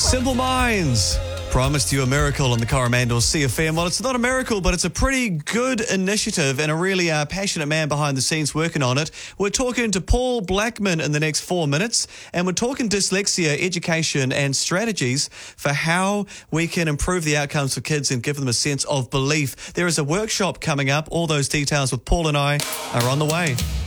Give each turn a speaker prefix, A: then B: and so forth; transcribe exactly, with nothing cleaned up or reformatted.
A: Simple Minds promised you a miracle on the Coromandel C F M. Well, it's not a miracle, but it's a pretty good initiative and a really uh, passionate man behind the scenes working on it. We're talking to Paul Blackman in the next four minutes, and we're talking dyslexia, education and strategies for how we can improve the outcomes for kids and give them a sense of belief. There is a workshop coming up. All those details with Paul and I are on the way.